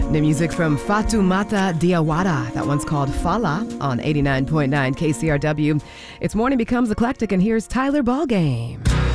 New music from Fatoumata Diawara. That one's called Fala on 89.9 KCRW. It's Morning Becomes Eclectic, and here's Tyler Ballgame.